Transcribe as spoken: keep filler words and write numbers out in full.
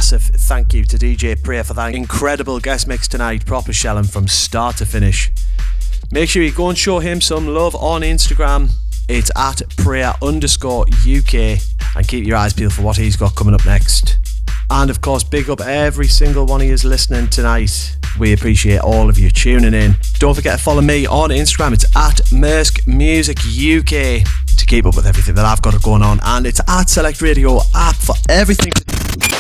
massive thank you to D J Prayer for that incredible guest mix tonight. Proper shelling from start to finish. Make sure you go and show him some love on Instagram. It's at prayer underscore UK, and keep your eyes peeled for what he's got coming up next. And of course, big up every single one of you listening tonight. We appreciate all of you tuning in. Don't forget to follow me on Instagram. It's at Mersk Music U K to keep up with everything that I've got going on, and it's at Select Radio app for everything.